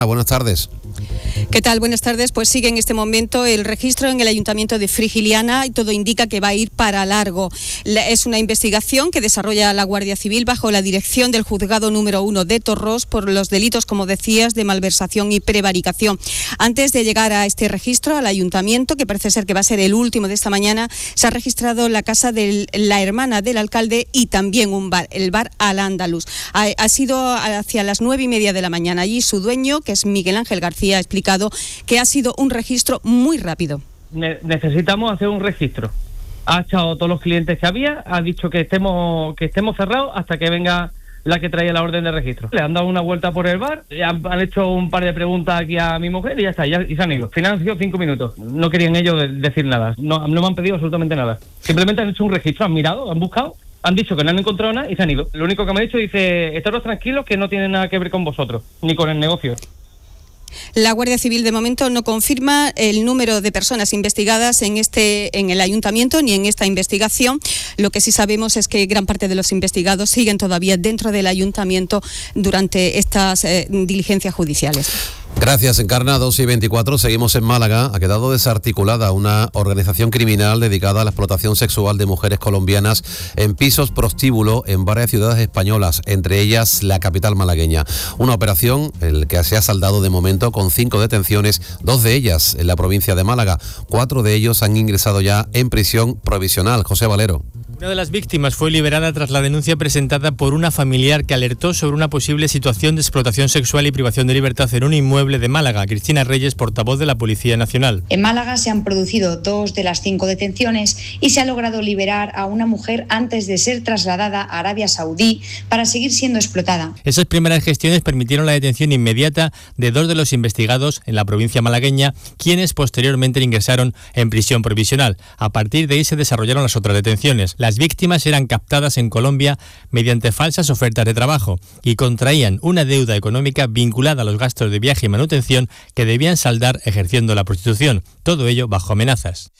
Buenas tardes. ¿Qué tal? Buenas tardes. Pues sigue en este momento el registro en el Ayuntamiento de Frigiliana y todo indica que va a ir para largo. Es una investigación que desarrolla la Guardia Civil bajo la dirección del Juzgado número 1 de Torros por los delitos, como decías, de malversación y prevaricación. Antes de llegar a este registro al Ayuntamiento, que parece ser que va a ser el último de esta mañana, se ha registrado la casa de la hermana del alcalde y también un bar, el bar Al-Ándalus. Ha sido hacia las 9:30 de la mañana. Allí su dueño, que es Miguel Ángel García, ha explicado que ha sido un registro muy rápido. Necesitamos hacer un registro. Ha echado todos los clientes que había, ha dicho que estemos cerrados hasta que venga la que traía la orden de registro. Le han dado una vuelta por el bar, han hecho un par de preguntas aquí a mi mujer y ya está, y se han ido. Al final han sido 5 minutos. No querían ellos decir nada, no me han pedido absolutamente nada. Simplemente han hecho un registro, han mirado, han buscado, han dicho que no han encontrado nada y se han ido. Lo único que me ha dicho dice, estaros tranquilos que no tiene nada que ver con vosotros, ni con el negocio. La Guardia Civil de momento no confirma el número de personas investigadas en el Ayuntamiento ni en esta investigación. Lo que sí sabemos es que gran parte de los investigados siguen todavía dentro del Ayuntamiento durante estas diligencias judiciales. Gracias, Encarna. 2:24. Seguimos en Málaga. Ha quedado desarticulada una organización criminal dedicada a la explotación sexual de mujeres colombianas en pisos prostíbulo en varias ciudades españolas, entre ellas la capital malagueña. Una operación en la que se ha saldado de momento con 5 detenciones, 2 de ellas en la provincia de Málaga. 4 de ellos han ingresado ya en prisión provisional. José Valero. Una de las víctimas fue liberada tras la denuncia presentada por una familiar que alertó sobre una posible situación de explotación sexual y privación de libertad en un inmueble de Málaga. Cristina Reyes, portavoz de la Policía Nacional. En Málaga se han producido 2 de las 5 detenciones y se ha logrado liberar a una mujer antes de ser trasladada a Arabia Saudí para seguir siendo explotada. Esas primeras gestiones permitieron la detención inmediata de 2 de los investigados en la provincia malagueña, quienes posteriormente ingresaron en prisión provisional. A partir de ahí se desarrollaron las otras detenciones. Las víctimas eran captadas en Colombia mediante falsas ofertas de trabajo y contraían una deuda económica vinculada a los gastos de viaje y manutención que debían saldar ejerciendo la prostitución. Todo ello bajo amenazas.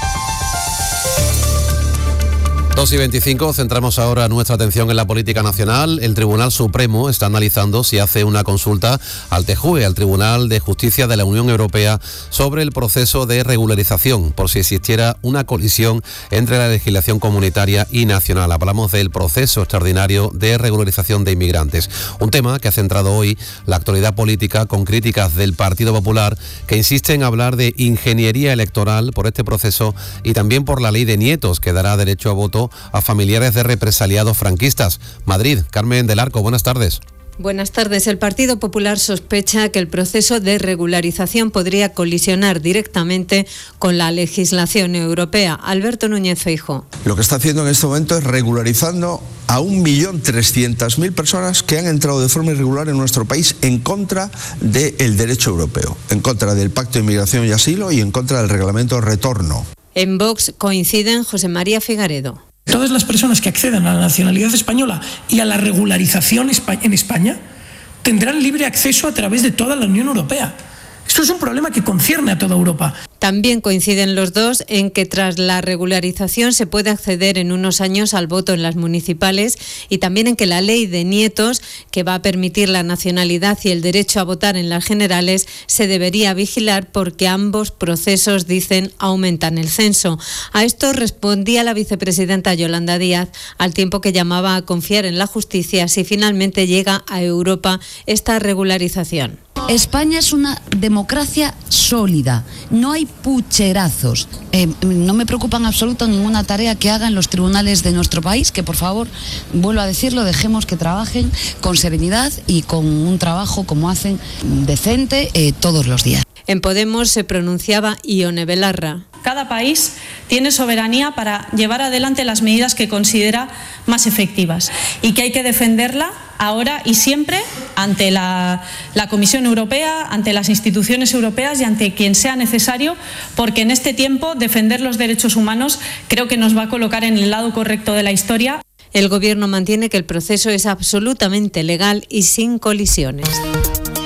2:25, centramos ahora nuestra atención en la política nacional. El Tribunal Supremo está analizando si hace una consulta al TJUE, al Tribunal de Justicia de la Unión Europea, sobre el proceso de regularización, por si existiera una colisión entre la legislación comunitaria y nacional. Hablamos del proceso extraordinario de regularización de inmigrantes, un tema que ha centrado hoy la actualidad política con críticas del Partido Popular, que insiste en hablar de ingeniería electoral por este proceso y también por la ley de nietos, que dará derecho a voto a familiares de represaliados franquistas. Madrid, Carmen del Arco, buenas tardes. Buenas tardes. El Partido Popular sospecha que el proceso de regularización podría colisionar directamente con la legislación europea. Alberto Núñez Feijóo. Lo que está haciendo en este momento es regularizando a 1.300.000 personas que han entrado de forma irregular en nuestro país en contra del derecho europeo, en contra del Pacto de Inmigración y Asilo y en contra del Reglamento de Retorno. En Vox coinciden José María Figaredo. Todas las personas que accedan a la nacionalidad española y a la regularización en España tendrán libre acceso a través de toda la Unión Europea. Esto es un problema que concierne a toda Europa. También coinciden los dos en que tras la regularización se puede acceder en unos años al voto en las municipales y también en que la ley de nietos, que va a permitir la nacionalidad y el derecho a votar en las generales, se debería vigilar porque ambos procesos, dicen, aumentan el censo. A esto respondía la vicepresidenta Yolanda Díaz, al tiempo que llamaba a confiar en la justicia si finalmente llega a Europa esta regularización. España es una democracia sólida, no hay pucherazos. No me preocupa en absoluto ninguna tarea que hagan los tribunales de nuestro país, que por favor, vuelvo a decirlo, dejemos que trabajen con serenidad y con un trabajo como hacen decente todos los días. En Podemos se pronunciaba Ione Belarra. Cada país tiene soberanía para llevar adelante las medidas que considera más efectivas y que hay que defenderla ahora y siempre ante la Comisión Europea, ante las instituciones europeas y ante quien sea necesario, porque en este tiempo defender los derechos humanos creo que nos va a colocar en el lado correcto de la historia. El Gobierno mantiene que el proceso es absolutamente legal y sin colisiones.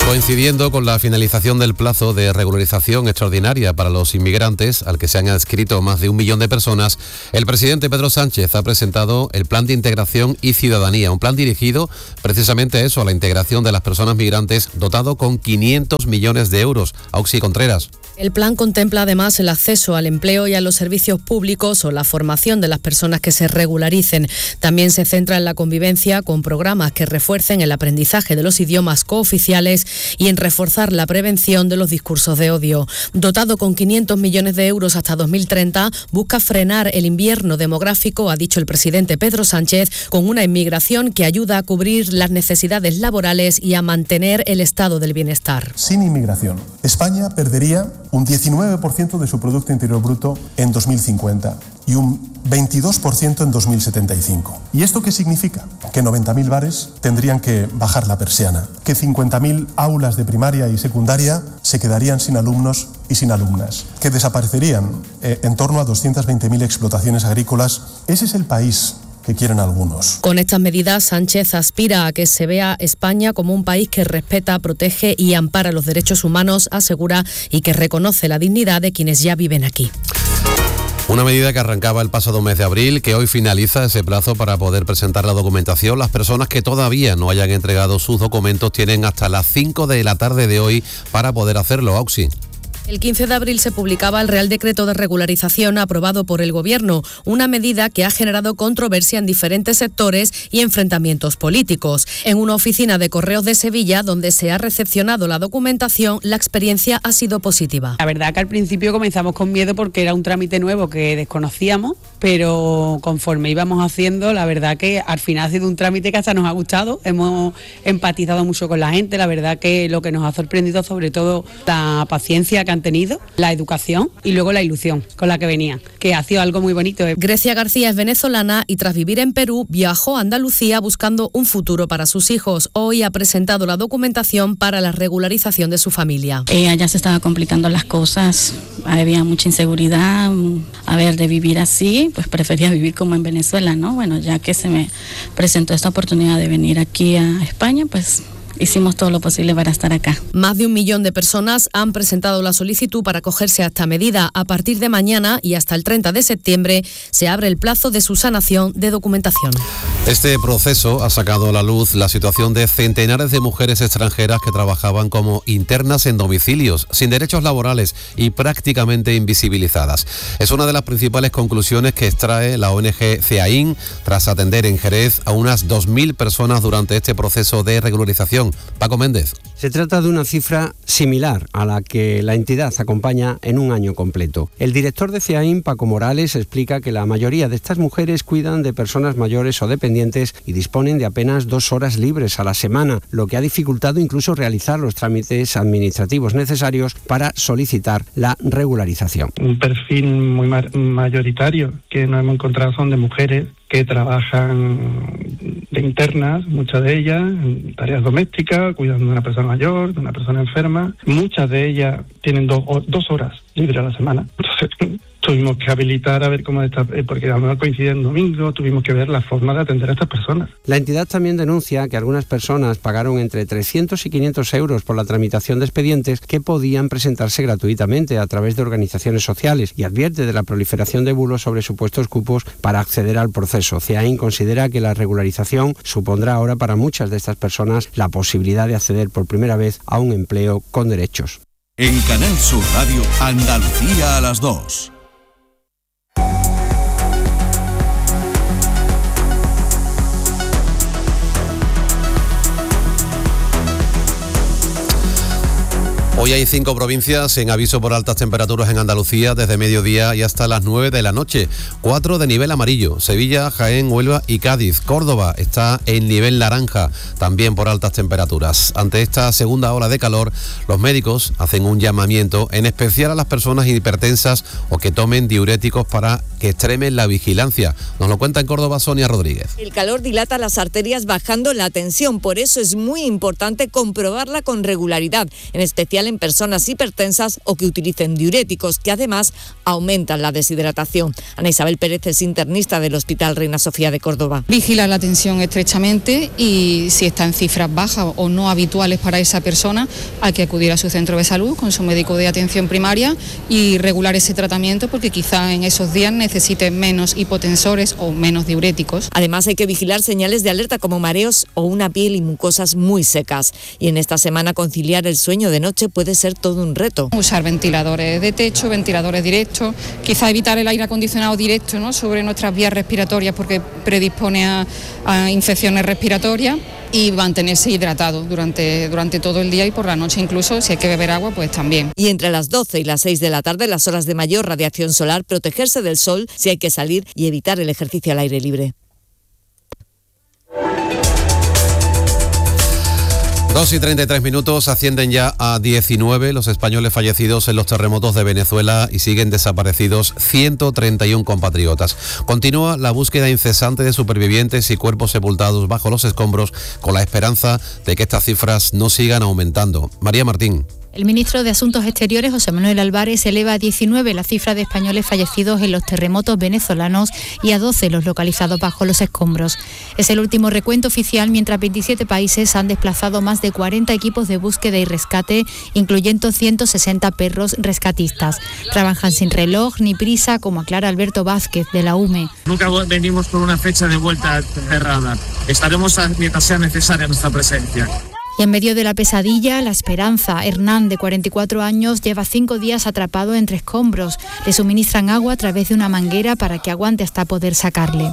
Coincidiendo con la finalización del plazo de regularización extraordinaria para los inmigrantes, al que se han adscrito más de 1 millón de personas, el presidente Pedro Sánchez ha presentado el Plan de Integración y Ciudadanía, un plan dirigido precisamente a eso, a la integración de las personas migrantes, dotado con 500 millones de euros. Auxi Contreras. El plan contempla además el acceso al empleo y a los servicios públicos o la formación de las personas que se regularicen. También se centra en la convivencia con programas que refuercen el aprendizaje de los idiomas cooficiales y en reforzar la prevención de los discursos de odio. Dotado con 500 millones de euros hasta 2030, busca frenar el invierno demográfico, ha dicho el presidente Pedro Sánchez, con una inmigración que ayuda a cubrir las necesidades laborales y a mantener el estado del bienestar. Sin inmigración, España perdería un 19% de su Producto Interior Bruto en 2050 y un 22% en 2075. ¿Y esto qué significa? Que 90.000 bares tendrían que bajar la persiana, que 50.000 aulas de primaria y secundaria se quedarían sin alumnos y sin alumnas, que desaparecerían en torno a 220.000 explotaciones agrícolas. Ese es el país que quieren algunos. Con estas medidas, Sánchez aspira a que se vea España como un país que respeta, protege y ampara los derechos humanos, asegura, y que reconoce la dignidad de quienes ya viven aquí. Una medida que arrancaba el pasado mes de abril, que hoy finaliza ese plazo para poder presentar la documentación. Las personas que todavía no hayan entregado sus documentos tienen hasta las 5 de la tarde de hoy para poder hacerlo. Auxi. El 15 de abril se publicaba el Real Decreto de Regularización aprobado por el Gobierno, una medida que ha generado controversia en diferentes sectores y enfrentamientos políticos. En una oficina de Correos de Sevilla, donde se ha recepcionado la documentación, la experiencia ha sido positiva. La verdad que al principio comenzamos con miedo porque era un trámite nuevo que desconocíamos, pero conforme íbamos haciendo, la verdad que al final ha sido un trámite que hasta nos ha gustado. Hemos empatizado mucho con la gente, la verdad que lo que nos ha sorprendido sobre todo la paciencia que han tenido, la educación y luego la ilusión con la que venían, que ha sido algo muy bonito. Grecia García es venezolana y tras vivir en Perú viajó a Andalucía buscando un futuro para sus hijos. Hoy ha presentado la documentación para la regularización de su familia. Allá se estaban complicando las cosas, había mucha inseguridad, de vivir así, pues prefería vivir como en Venezuela, ¿no? Bueno, ya que se me presentó esta oportunidad de venir aquí a España, pues hicimos todo lo posible para estar acá. Más de 1 millón de personas han presentado la solicitud para acogerse a esta medida. A partir de mañana y hasta el 30 de septiembre se abre el plazo de subsanación de documentación. Este proceso ha sacado a la luz la situación de centenares de mujeres extranjeras que trabajaban como internas en domicilios, sin derechos laborales y prácticamente invisibilizadas. Es una de las principales conclusiones que extrae la ONG CEAIN tras atender en Jerez a unas 2.000 personas durante este proceso de regularización. Paco Méndez. Se trata de una cifra similar a la que la entidad acompaña en un año completo. El director de CEAIN, Paco Morales, explica que la mayoría de estas mujeres cuidan de personas mayores o dependientes y disponen de apenas 2 horas libres a la semana, lo que ha dificultado incluso realizar los trámites administrativos necesarios para solicitar la regularización. Un perfil muy mayoritario que nos hemos encontrado son de mujeres que trabajan de internas, muchas de ellas en tareas domésticas, cuidando de una persona mayor, de una persona enferma. Muchas de ellas tienen 2 horas libres a la semana. Entonces tuvimos que habilitar a ver cómo está, porque a lo mejor coincide en domingo, tuvimos que ver la forma de atender a estas personas. La entidad también denuncia que algunas personas pagaron entre 300 y 500 euros por la tramitación de expedientes que podían presentarse gratuitamente a través de organizaciones sociales y advierte de la proliferación de bulos sobre supuestos cupos para acceder al proceso. CEAIN considera que la regularización supondrá ahora para muchas de estas personas la posibilidad de acceder por primera vez a un empleo con derechos. En Canal Sur Radio, Andalucía a las 2. Hoy hay 5 provincias en aviso por altas temperaturas en Andalucía desde mediodía y hasta las 9 de la noche. 4 de nivel amarillo: Sevilla, Jaén, Huelva y Cádiz. Córdoba está en nivel naranja, también por altas temperaturas. Ante esta segunda ola de calor, los médicos hacen un llamamiento, en especial a las personas hipertensas o que tomen diuréticos para que extremen la vigilancia. Nos lo cuenta en Córdoba Sonia Rodríguez. El calor dilata las arterias bajando la tensión, por eso es muy importante comprobarla con regularidad, en especial en personas hipertensas o que utilicen diuréticos, que además aumentan la deshidratación. Ana Isabel Pérez es internista del Hospital Reina Sofía de Córdoba. Vigilar la tensión estrechamente y si está en cifras bajas o no habituales para esa persona, hay que acudir a su centro de salud con su médico de atención primaria y regular ese tratamiento, porque quizá en esos días necesite menos hipotensores o menos diuréticos. Además, hay que vigilar señales de alerta como mareos o una piel y mucosas muy secas. Y en esta semana conciliar el sueño de noche puede ser todo un reto. Usar ventiladores de techo, ventiladores directos, quizá evitar el aire acondicionado directo, ¿no?, sobre nuestras vías respiratorias, porque predispone a infecciones respiratorias, y mantenerse hidratado durante todo el día y por la noche incluso, si hay que beber agua, pues también. Y entre las 12 y las 6 de la tarde, las horas de mayor radiación solar, protegerse del sol si hay que salir y evitar el ejercicio al aire libre. 2:33, ascienden ya a 19 los españoles fallecidos en los terremotos de Venezuela y siguen desaparecidos 131 compatriotas. Continúa la búsqueda incesante de supervivientes y cuerpos sepultados bajo los escombros, con la esperanza de que estas cifras no sigan aumentando. María Martín. El ministro de Asuntos Exteriores, José Manuel Álvarez, eleva a 19 la cifra de españoles fallecidos en los terremotos venezolanos y a 12 los localizados bajo los escombros. Es el último recuento oficial, mientras 27 países han desplazado más de 40 equipos de búsqueda y rescate, incluyendo 160 perros rescatistas. Trabajan sin reloj ni prisa, como aclara Alberto Vázquez, de la UME. Nunca venimos con una fecha de vuelta cerrada. Estaremos mientras sea necesaria nuestra presencia. Y en medio de la pesadilla, la esperanza. Hernán, de 44 años, lleva 5 días atrapado entre escombros. Le suministran agua a través de una manguera para que aguante hasta poder sacarle.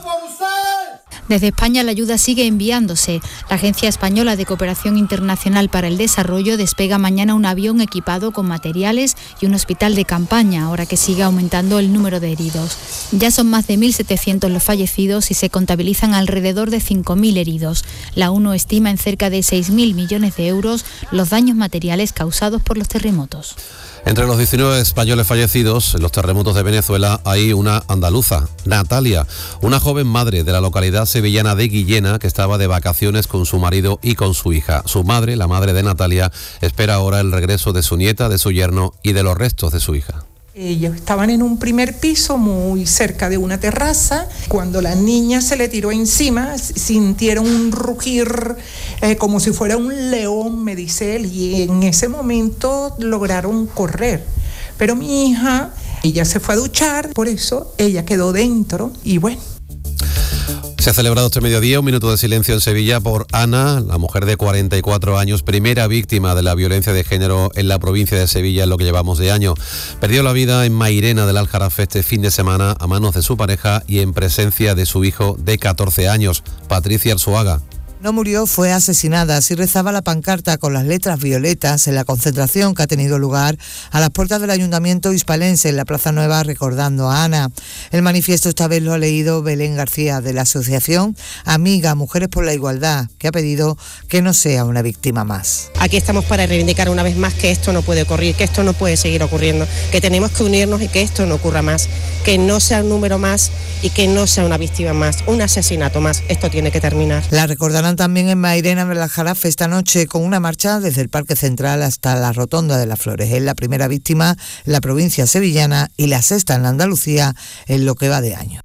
Desde España la ayuda sigue enviándose. La Agencia Española de Cooperación Internacional para el Desarrollo despega mañana un avión equipado con materiales y un hospital de campaña, ahora que sigue aumentando el número de heridos. Ya son más de 1.700 los fallecidos y se contabilizan alrededor de 5.000 heridos. La ONU estima en cerca de 6.000 millones de euros los daños materiales causados por los terremotos. Entre los 19 españoles fallecidos en los terremotos de Venezuela hay una andaluza, Natalia, una joven madre de la localidad sevillana de Guillena que estaba de vacaciones con su marido y con su hija. Su madre, la madre de Natalia, espera ahora el regreso de su nieta, de su yerno y de los restos de su hija. Ellos estaban en un primer piso muy cerca de una terraza. Cuando la niña se le tiró encima, sintieron un rugir como si fuera un león, me dice él, y en ese momento lograron correr. Pero mi hija, ella se fue a duchar, por eso ella quedó dentro y bueno. Se ha celebrado este mediodía un minuto de silencio en Sevilla por Ana, la mujer de 44 años, primera víctima de la violencia de género en la provincia de Sevilla en lo que llevamos de año. Perdió la vida en Mairena del Aljarafe este fin de semana a manos de su pareja y en presencia de su hijo de 14 años, Patricia Arzuaga. No murió, fue asesinada. Así rezaba la pancarta con las letras violetas en la concentración que ha tenido lugar a las puertas del Ayuntamiento hispalense en la Plaza Nueva, recordando a Ana. El manifiesto esta vez lo ha leído Belén García, de la asociación Amiga Mujeres por la Igualdad, que ha pedido que no sea una víctima más. Aquí estamos para reivindicar una vez más que esto no puede ocurrir, que esto no puede seguir ocurriendo, que tenemos que unirnos y que esto no ocurra más, que no sea un número más y que no sea una víctima más, un asesinato más. Esto tiene que terminar. La recordarán también en Mairena del Aljarafe esta noche con una marcha desde el Parque Central hasta la Rotonda de las Flores. Es la primera víctima en la provincia sevillana y la sexta en la Andalucía en lo que va de año.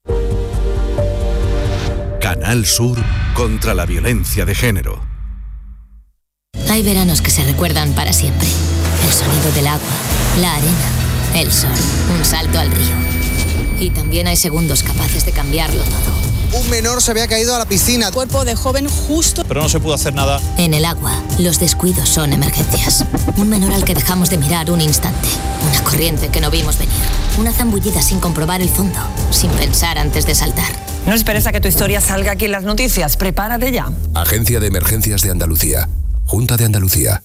Canal Sur contra la violencia de género. Hay veranos que se recuerdan para siempre. El sonido del agua, la arena, el sol, un salto al río. Y también hay segundos capaces de cambiarlo todo. Un menor se había caído a la piscina. Cuerpo de joven justo. Pero no se pudo hacer nada. En el agua, los descuidos son emergencias. Un menor al que dejamos de mirar un instante. Una corriente que no vimos venir. Una zambullida sin comprobar el fondo. Sin pensar antes de saltar. No esperes a que tu historia salga aquí en las noticias. Prepárate ya. Agencia de Emergencias de Andalucía. Junta de Andalucía.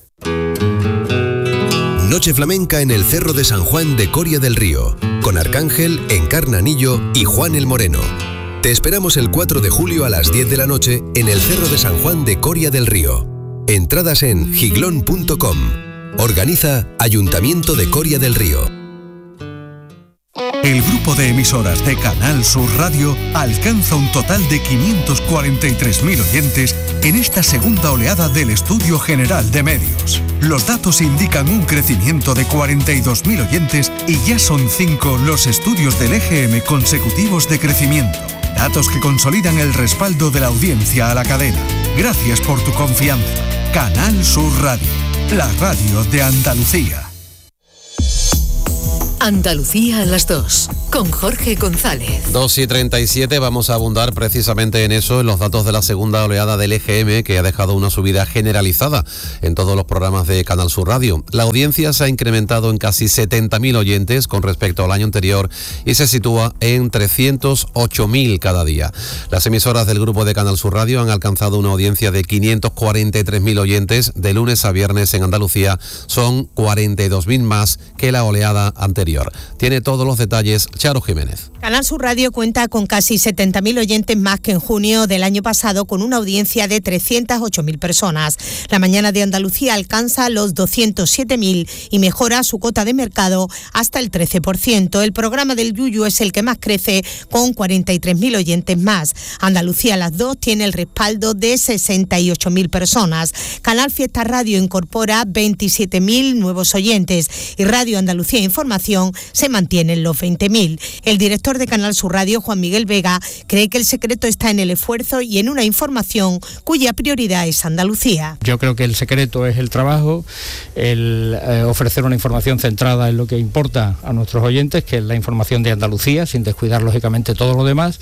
Noche flamenca en el Cerro de San Juan de Coria del Río. Con Arcángel, Encarnanillo y Juan el Moreno. Te esperamos el 4 de julio a las 10 de la noche en el Cerro de San Juan de Coria del Río. Entradas en giglón.com. Organiza Ayuntamiento de Coria del Río. El grupo de emisoras de Canal Sur Radio alcanza un total de 543.000 oyentes en esta segunda oleada del Estudio General de Medios. Los datos indican un crecimiento de 42.000 oyentes y ya son 5 los estudios del EGM consecutivos de crecimiento. Datos que consolidan el respaldo de la audiencia a la cadena. Gracias por tu confianza. Canal Sur Radio, la radio de Andalucía. Andalucía a las 2, con Jorge González. 2:37, vamos a abundar precisamente en eso, en los datos de la segunda oleada del EGM, que ha dejado una subida generalizada en todos los programas de Canal Sur Radio. La audiencia se ha incrementado en casi 70.000 oyentes con respecto al año anterior y se sitúa en 308.000 cada día. Las emisoras del grupo de Canal Sur Radio han alcanzado una audiencia de 543.000 oyentes de lunes a viernes en Andalucía. Son 42.000 más que la oleada anterior. Tiene todos los detalles Charo Jiménez. Canal Sur Radio cuenta con casi 70.000 oyentes más que en junio del año pasado, con una audiencia de 308.000 personas. La mañana de Andalucía alcanza los 207.000 y mejora su cota de mercado hasta el 13%. El programa del Yuyu es el que más crece, con 43.000 oyentes más. Andalucía a las 2 tiene el respaldo de 68.000 personas. Canal Fiesta Radio incorpora 27.000 nuevos oyentes y Radio Andalucía Información se mantiene en los 20.000. El director de Canal Sur Radio, Juan Miguel Vega, cree que el secreto está en el esfuerzo y en una información cuya prioridad es Andalucía. Yo creo que el secreto es el trabajo, el ofrecer una información centrada en lo que importa a nuestros oyentes, que es la información de Andalucía, sin descuidar lógicamente todo lo demás,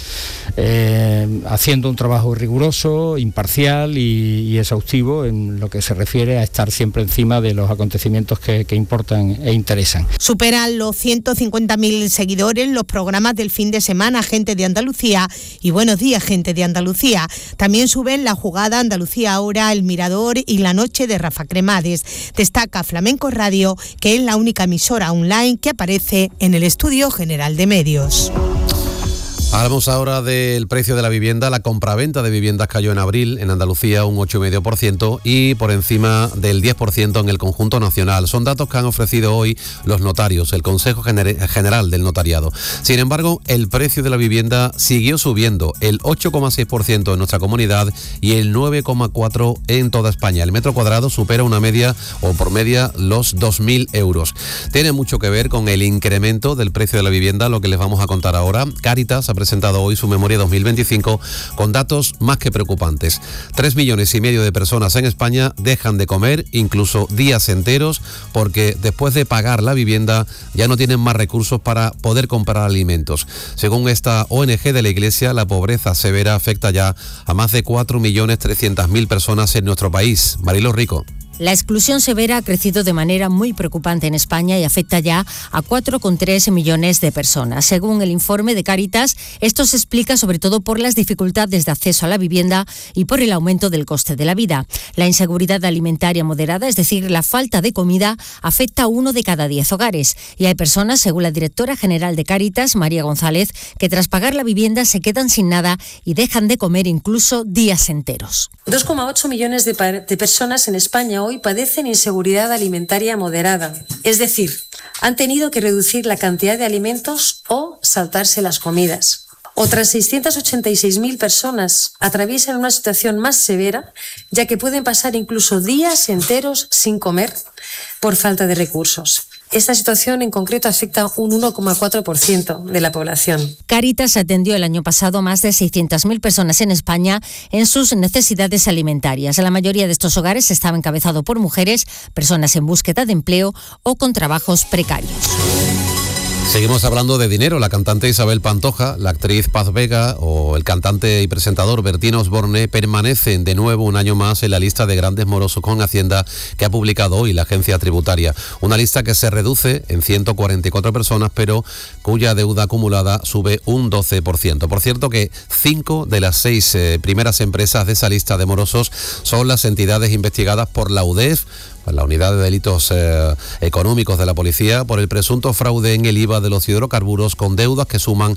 haciendo un trabajo riguroso, imparcial y exhaustivo en lo que se refiere a estar siempre encima de los acontecimientos que importan e interesan. Superan los 150.000 seguidores los programas del fin de semana Gente de Andalucía y Buenos Días Gente de Andalucía. También suben La Jugada, Andalucía Ahora, El Mirador y La Noche de Rafa Cremades. Destaca Flamenco Radio, que es la única emisora online que aparece en el Estudio General de Medios. Hablamos ahora del precio de la vivienda. La compraventa de viviendas cayó en abril en Andalucía un 8,5% y por encima del 10% en el conjunto nacional. Son datos que han ofrecido hoy los notarios, el Consejo General del Notariado. Sin embargo, el precio de la vivienda siguió subiendo, el 8,6% en nuestra comunidad y el 9,4% en toda España. El metro cuadrado supera una media o por media los 2.000 euros. Tiene mucho que ver con el incremento del precio de la vivienda, lo que les vamos a contar ahora. Cáritas ha presentado hoy su memoria 2025 con datos más que preocupantes. 3,5 millones de personas en España dejan de comer incluso días enteros porque después de pagar la vivienda ya no tienen más recursos para poder comprar alimentos. Según esta ONG de la Iglesia, la pobreza severa afecta ya a más de 4.300.000 personas en nuestro país. Marilo Rico. La exclusión severa ha crecido de manera muy preocupante en España y afecta ya a 4,3 millones de personas. Según el informe de Cáritas, esto se explica sobre todo por las dificultades de acceso a la vivienda y por el aumento del coste de la vida. La inseguridad alimentaria moderada, es decir, la falta de comida, afecta a 1 de cada 10 hogares. Y hay personas, según la directora general de Cáritas, María González, que tras pagar la vivienda se quedan sin nada y dejan de comer incluso días enteros. 2,8 millones de personas en España hoy padecen inseguridad alimentaria moderada, es decir, han tenido que reducir la cantidad de alimentos o saltarse las comidas. Otras 686.000 personas atraviesan una situación más severa, ya que pueden pasar incluso días enteros sin comer por falta de recursos. Esta situación en concreto afecta a un 1,4% de la población. Cáritas atendió el año pasado a más de 600.000 personas en España en sus necesidades alimentarias. La mayoría de estos hogares estaba encabezado por mujeres, personas en búsqueda de empleo o con trabajos precarios. Seguimos hablando de dinero. La cantante Isabel Pantoja, la actriz Paz Vega o el cantante y presentador Bertín Osborne permanecen de nuevo un año más en la lista de grandes morosos con Hacienda que ha publicado hoy la agencia tributaria. Una lista que se reduce en 144 personas, pero cuya deuda acumulada sube un 12%. Por cierto que 5 de las 6 primeras empresas de esa lista de morosos son las entidades investigadas por la UDEF la unidad de delitos económicos de la policía, por el presunto fraude en el IVA de los hidrocarburos con deudas que suman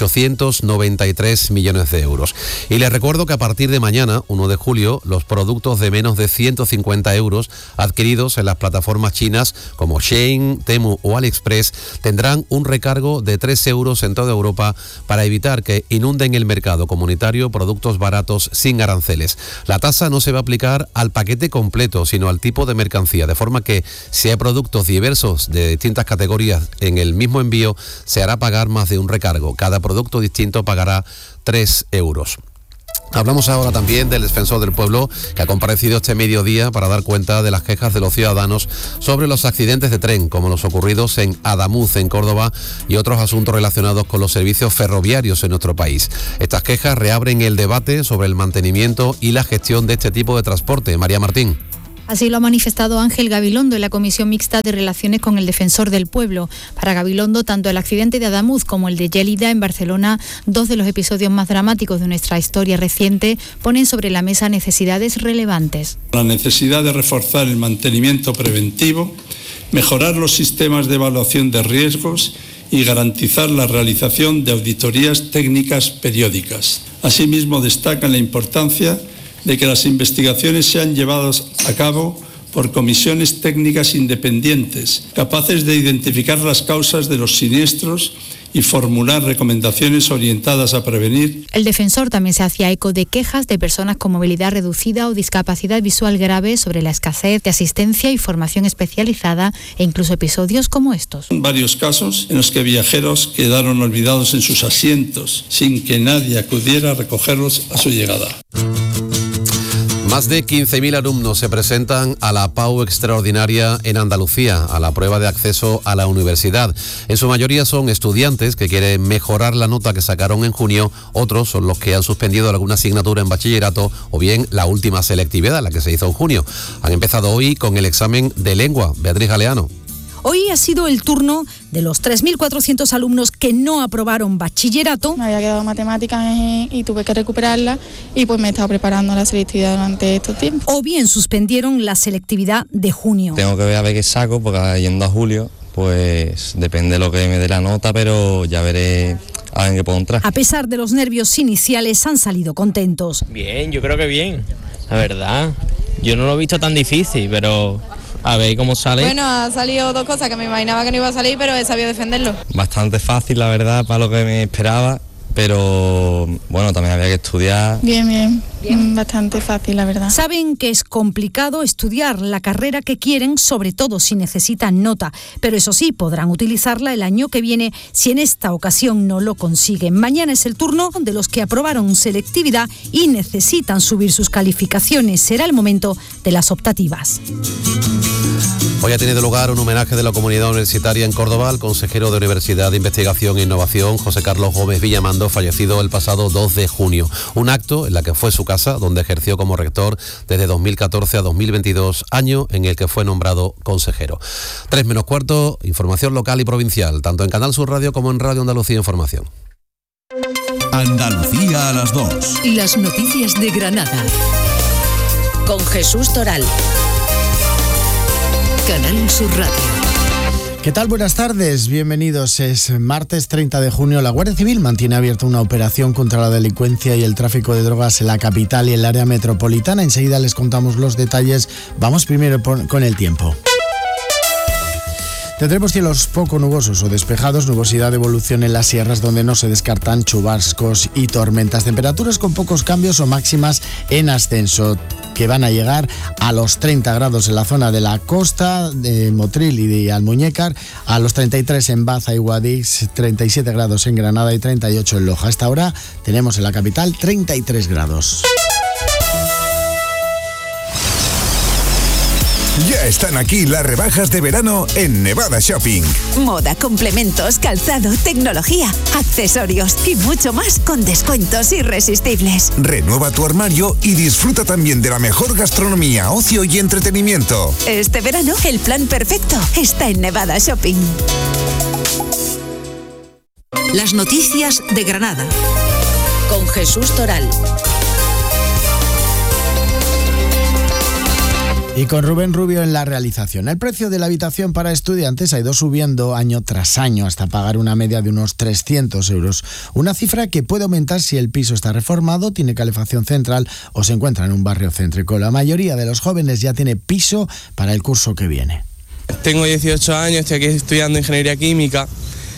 893 millones de euros. Y les recuerdo que a partir de mañana, 1 de julio, los productos de menos de 150 euros adquiridos en las plataformas chinas como Shein, Temu o AliExpress tendrán un recargo de 3 euros en toda Europa para evitar que inunden el mercado comunitario productos baratos sin aranceles. La tasa no se va a aplicar al paquete completo, sino al tipo de mercancía, de forma que si hay productos diversos de distintas categorías en el mismo envío, se hará pagar más de un recargo. Cada producto distinto pagará 3 euros. Hablamos ahora también del Defensor del Pueblo, que ha comparecido este mediodía para dar cuenta de las quejas de los ciudadanos sobre los accidentes de tren, como los ocurridos en Adamuz, en Córdoba, y otros asuntos relacionados con los servicios ferroviarios en nuestro país. Estas quejas reabren el debate sobre el mantenimiento y la gestión de este tipo de transporte. María Martín. Así lo ha manifestado Ángel Gabilondo en la Comisión Mixta de Relaciones con el Defensor del Pueblo. Para Gabilondo, tanto el accidente de Adamuz como el de Yélida en Barcelona, dos de los episodios más dramáticos de nuestra historia reciente, ponen sobre la mesa necesidades relevantes. La necesidad de reforzar el mantenimiento preventivo, mejorar los sistemas de evaluación de riesgos y garantizar la realización de auditorías técnicas periódicas. Asimismo, destacan la importancia de que las investigaciones sean llevadas a cabo por comisiones técnicas independientes, capaces de identificar las causas de los siniestros y formular recomendaciones orientadas a prevenir. El defensor también se hacía eco de quejas de personas con movilidad reducida o discapacidad visual grave sobre la escasez de asistencia y formación especializada e incluso episodios como estos. Varios casos en los que viajeros quedaron olvidados en sus asientos sin que nadie acudiera a recogerlos a su llegada. Más de 15.000 alumnos se presentan a la PAU extraordinaria en Andalucía, a la prueba de acceso a la universidad. En su mayoría son estudiantes que quieren mejorar la nota que sacaron en junio, otros son los que han suspendido alguna asignatura en bachillerato o bien la última selectividad, la que se hizo en junio. Han empezado hoy con el examen de lengua. Beatriz Galeano. Hoy ha sido el turno de los 3.400 alumnos que no aprobaron bachillerato. Me había quedado matemáticas y tuve que recuperarla y pues me he estado preparando la selectividad durante estos tiempos. O bien suspendieron la selectividad de junio. Tengo que ver a ver qué saco porque yendo a julio pues depende de lo que me dé la nota, pero ya veré a ver en qué puedo entrar. A pesar de los nervios iniciales han salido contentos. Bien, yo creo que bien, la verdad. Yo no lo he visto tan difícil, pero a ver cómo sale. Bueno, ha salido dos cosas que me imaginaba que no iba a salir, pero he sabido defenderlo. Bastante fácil, la verdad, para lo que me esperaba, pero bueno, también había que estudiar. Bien. Bastante fácil, la verdad. Saben que es complicado estudiar la carrera que quieren, sobre todo si necesitan nota, pero eso sí, podrán utilizarla el año que viene si en esta ocasión no lo consiguen. Mañana es el turno de los que aprobaron selectividad y necesitan subir sus calificaciones. Será el momento de las optativas. Hoy ha tenido lugar un homenaje de la comunidad universitaria en Córdoba al consejero de Universidad de Investigación e Innovación, José Carlos Gómez Villamando, fallecido el pasado 2 de junio. Un acto en la que fue su casa, donde ejerció como rector desde 2014 a 2022, año en el que fue nombrado consejero. 3:15, información local y provincial, tanto en Canal Sur Radio como en Radio Andalucía Información. Andalucía a las 2. Las noticias de Granada. Con Jesús Toral. Canal Sur Radio. ¿Qué tal? Buenas tardes, bienvenidos. Es martes 30 de junio. La Guardia Civil mantiene abierta una operación contra la delincuencia y el tráfico de drogas en la capital y el área metropolitana. Enseguida les contamos los detalles. Vamos primero con el tiempo. Tendremos cielos poco nubosos o despejados, nubosidad de evolución en las sierras donde no se descartan chubascos y tormentas. Temperaturas con pocos cambios o máximas en ascenso que van a llegar a los 30 grados en la zona de la costa, de Motril y de Almuñécar, a los 33 en Baza y Guadix, 37 grados en Granada y 38 en Loja. A esta hora tenemos en la capital 33 grados. Ya están aquí las rebajas de verano en Nevada Shopping. Moda, complementos, calzado, tecnología, accesorios y mucho más con descuentos irresistibles. Renueva tu armario y disfruta también de la mejor gastronomía, ocio y entretenimiento. Este verano, el plan perfecto está en Nevada Shopping. Las noticias de Granada. Con Jesús Toral. Y con Rubén Rubio en la realización. El precio de la habitación para estudiantes ha ido subiendo año tras año hasta pagar una media de unos 300 euros. Una cifra que puede aumentar si el piso está reformado, tiene calefacción central o se encuentra en un barrio céntrico. La mayoría de los jóvenes ya tiene piso para el curso que viene. Tengo 18 años, estoy aquí estudiando ingeniería química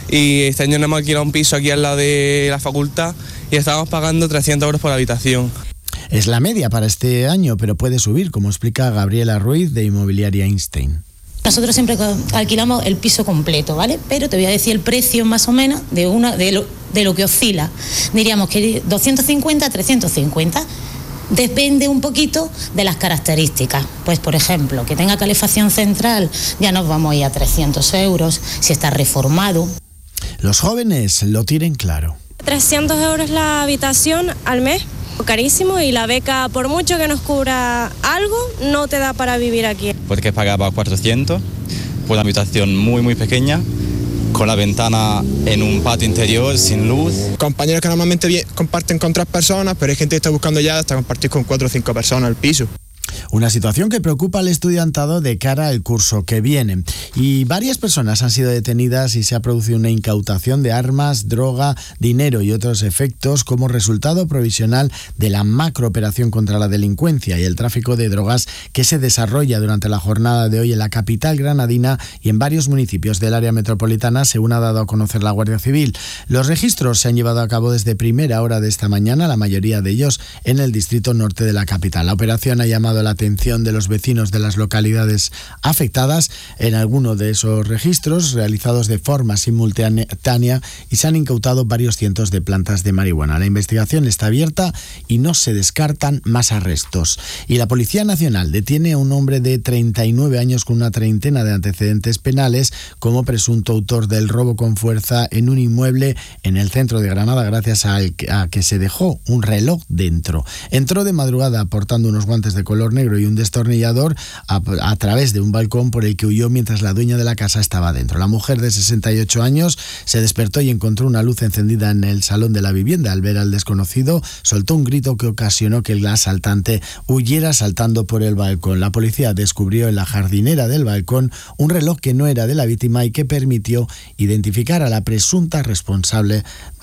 y este año nos hemos alquilado un piso aquí al lado de la facultad y estábamos pagando 300 euros por habitación. Es la media para este año, pero puede subir, como explica Gabriela Ruiz de Inmobiliaria Einstein. Nosotros siempre alquilamos el piso completo, ¿vale? Pero te voy a decir el precio más o menos de lo que oscila. Diríamos que 250 a 350. Depende un poquito de las características. Pues, por ejemplo, que tenga calefacción central, ya nos vamos a ir a 300 euros, si está reformado. Los jóvenes lo tienen claro. 300 euros la habitación al mes. Carísimo, y la beca, por mucho que nos cubra algo, no te da para vivir aquí. Porque pagaba 400 por una habitación muy muy pequeña, con la ventana en un patio interior, sin luz. Compañeros que normalmente comparten con 3 personas, pero hay gente que está buscando ya hasta compartir con 4 o 5 personas el piso. Una situación que preocupa al estudiantado de cara al curso que viene. Y varias personas han sido detenidas y se ha producido una incautación de armas, droga, dinero y otros efectos como resultado provisional de la macrooperación contra la delincuencia y el tráfico de drogas que se desarrolla durante la jornada de hoy en la capital granadina y en varios municipios del área metropolitana, según ha dado a conocer la Guardia Civil. Los registros se han llevado a cabo desde primera hora de esta mañana, la mayoría de ellos en el distrito norte de la capital. La operación ha llamado la atención de los vecinos de las localidades afectadas en alguno de esos registros realizados de forma simultánea y se han incautado varios cientos de plantas de marihuana. La investigación está abierta y no se descartan más arrestos. Y la Policía Nacional detiene a un hombre de 39 años con una treintena de antecedentes penales como presunto autor del robo con fuerza en un inmueble en el centro de Granada gracias a que se dejó un reloj dentro. Entró de madrugada portando unos guantes de color negro y un destornillador a través de un balcón por el que huyó mientras la dueña de la casa estaba dentro. La mujer de 68 años se despertó y encontró una luz encendida en el salón de la vivienda. Al ver al desconocido, soltó un grito que ocasionó que el asaltante huyera saltando por el balcón. La policía descubrió en la jardinera del balcón un reloj que no era de la víctima y que permitió identificar al presunto responsable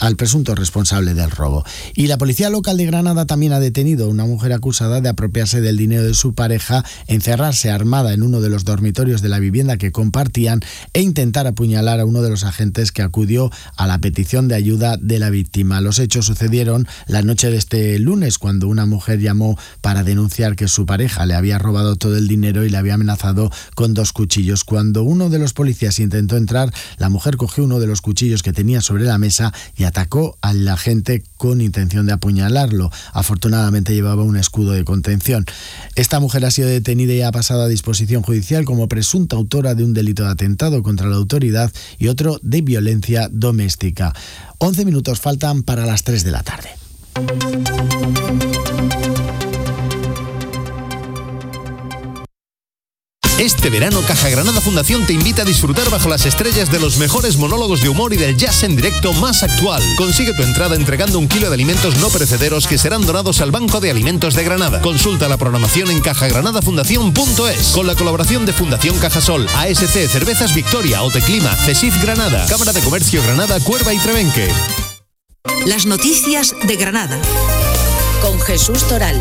del robo. Y la policía local de Granada también ha detenido a una mujer acusada de apropiarse del dinero de su pareja, encerrarse armada en uno de los dormitorios de la vivienda que compartían e intentar apuñalar a uno de los agentes que acudió a la petición de ayuda de la víctima. Los hechos sucedieron la noche de este lunes cuando una mujer llamó para denunciar que su pareja le había robado todo el dinero y le había amenazado con 2 cuchillos. Cuando uno de los policías intentó entrar, la mujer cogió uno de los cuchillos que tenía sobre la mesa y atacó al agente con intención de apuñalarlo. Afortunadamente llevaba un escudo de contención. Esta mujer ha sido detenida y ha pasado a disposición judicial como presunta autora de un delito de atentado contra la autoridad y otro de violencia doméstica. 11 minutos faltan para las 3 de la tarde. Este verano Caja Granada Fundación te invita a disfrutar bajo las estrellas de los mejores monólogos de humor y del jazz en directo más actual. Consigue tu entrada entregando 1 kilo de alimentos no perecederos que serán donados al Banco de Alimentos de Granada. Consulta la programación en cajagranadafundación.es con la colaboración de Fundación Cajasol, ASC, Cervezas Victoria, Oteclima, CESIF Granada, Cámara de Comercio Granada, Cuerva y Trevenque. Las noticias de Granada. Con Jesús Toral.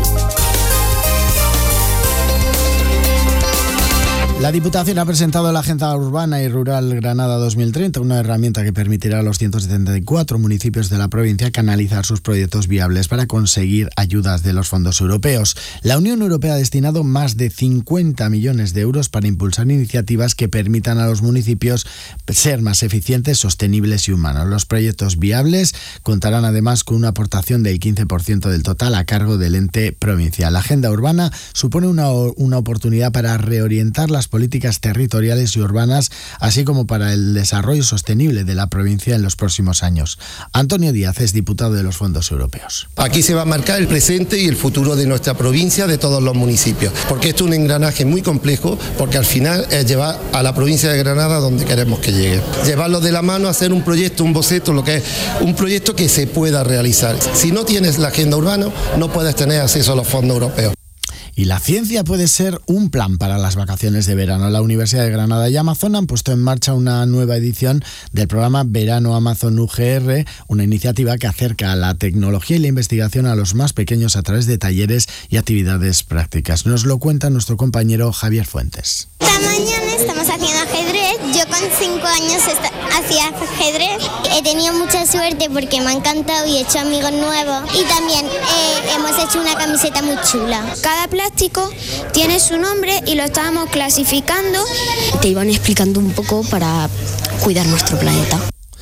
La Diputación ha presentado la Agenda Urbana y Rural Granada 2030, una herramienta que permitirá a los 174 municipios de la provincia canalizar sus proyectos viables para conseguir ayudas de los fondos europeos. La Unión Europea ha destinado más de 50 millones de euros para impulsar iniciativas que permitan a los municipios ser más eficientes, sostenibles y humanos. Los proyectos viables contarán además con una aportación del 15% del total a cargo del ente provincial. La Agenda Urbana supone una oportunidad para reorientar las políticas territoriales y urbanas, así como para el desarrollo sostenible de la provincia en los próximos años. Antonio Díaz es diputado de los fondos europeos. Aquí se va a marcar el presente y el futuro de nuestra provincia, de todos los municipios, porque esto es un engranaje muy complejo, porque al final es llevar a la provincia de Granada donde queremos que llegue. Llevarlo de la mano, hacer un proyecto, un boceto, lo que es un proyecto que se pueda realizar. Si no tienes la agenda urbana, no puedes tener acceso a los fondos europeos. Y la ciencia puede ser un plan para las vacaciones de verano. La Universidad de Granada y Amazon han puesto en marcha una nueva edición del programa Verano Amazon UGR, una iniciativa que acerca a la tecnología y la investigación a los más pequeños a través de talleres y actividades prácticas. Nos lo cuenta nuestro compañero Javier Fuentes. Esta mañana estamos haciendo ajedrez. Yo con 5 años hacía ajedrez. He tenido mucha suerte porque me ha encantado y he hecho amigos nuevos. Y también hemos hecho una camiseta muy chula. Cada plástico tiene su nombre y lo estábamos clasificando. Te iban explicando un poco para cuidar nuestro planeta.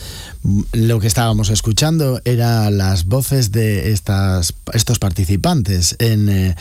Lo que estábamos escuchando eran las voces de estos participantes en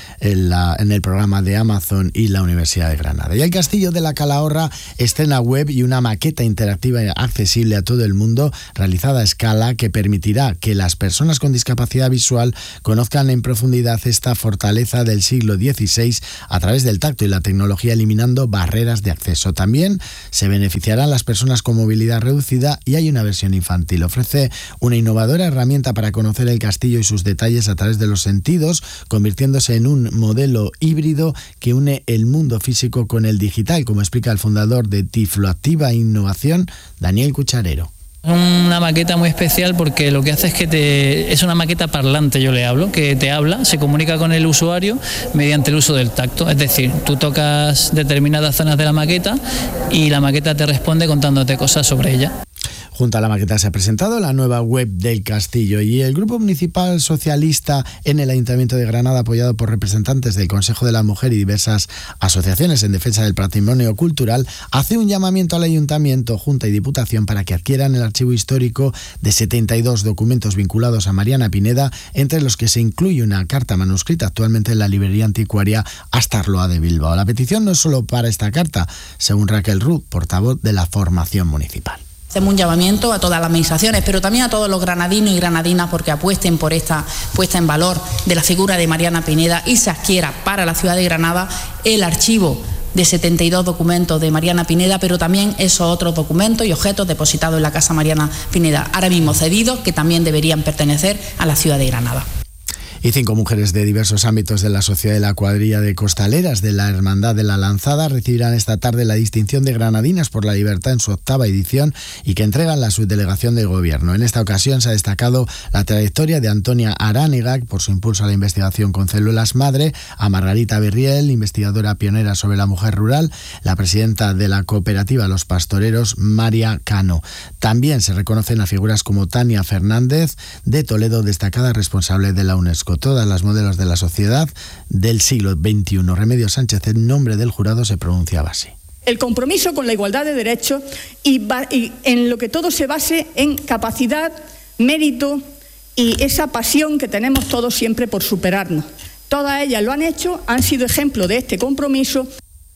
el programa de Amazon y la Universidad de Granada. Y el Castillo de la Calahorra estrena web y una maqueta interactiva accesible a todo el mundo, realizada a escala, que permitirá que las personas con discapacidad visual conozcan en profundidad esta fortaleza del siglo XVI a través del tacto y la tecnología, eliminando barreras de acceso. También se beneficiarán las personas con movilidad reducida y hay una versión infantil. Ofrece una innovadora herramienta para conocer el castillo y sus detalles a través de los sentidos, convirtiéndose en un modelo híbrido que une el mundo físico con el digital, como explica el fundador de Tifloactiva Innovación, Daniel Cucharero. Una maqueta muy especial porque lo que hace es que es una maqueta parlante, yo le hablo, que te habla, se comunica con el usuario mediante el uso del tacto. Es decir, tú tocas determinadas zonas de la maqueta y la maqueta te responde contándote cosas sobre ella. Junto a la maqueta se ha presentado la nueva web del castillo y el Grupo Municipal Socialista en el Ayuntamiento de Granada, apoyado por representantes del Consejo de la Mujer y diversas asociaciones en defensa del patrimonio cultural, hace un llamamiento al Ayuntamiento, Junta y Diputación para que adquieran el archivo histórico de 72 documentos vinculados a Mariana Pineda, entre los que se incluye una carta manuscrita actualmente en la librería anticuaria Astarloa de Bilbao. La petición no es solo para esta carta, según Raquel Ruth, portavoz de la formación municipal. Hacemos un llamamiento a todas las administraciones, pero también a todos los granadinos y granadinas porque apuesten por esta puesta en valor de la figura de Mariana Pineda y se adquiera para la ciudad de Granada el archivo de 72 documentos de Mariana Pineda, pero también esos otros documentos y objetos depositados en la Casa Mariana Pineda, ahora mismo cedidos, que también deberían pertenecer a la ciudad de Granada. Y 5 mujeres de diversos ámbitos de la sociedad de la cuadrilla de costaleras de la Hermandad de la Lanzada recibirán esta tarde la distinción de Granadinas por la Libertad en su 8ª edición y que entregan la subdelegación de gobierno. En esta ocasión se ha destacado la trayectoria de Antonia Aránega por su impulso a la investigación con células madre, a Margarita Berriel, investigadora pionera sobre la mujer rural, la presidenta de la cooperativa Los Pastoreros, María Cano. También se reconocen a figuras como Tania Fernández de Toledo, destacada responsable de la UNESCO. Todas las modelos de la sociedad del siglo XXI. Remedios Sánchez, en nombre del jurado, se pronunciaba así. El compromiso con la igualdad de derechos y en lo que todo se base en capacidad, mérito y esa pasión que tenemos todos siempre por superarnos. Todas ellas lo han hecho, han sido ejemplo de este compromiso.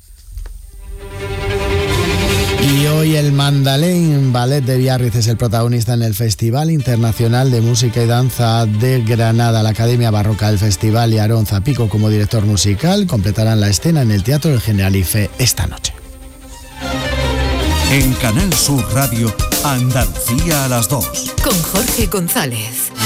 Y hoy el Mandalén Ballet de Biarritz es el protagonista en el Festival Internacional de Música y Danza de Granada. La Academia Barroca del Festival y Aarón Zapico como director musical completarán la escena en el Teatro del Generalife esta noche. En Canal Sur Radio, Andalucía a las 2. Con Jorge González.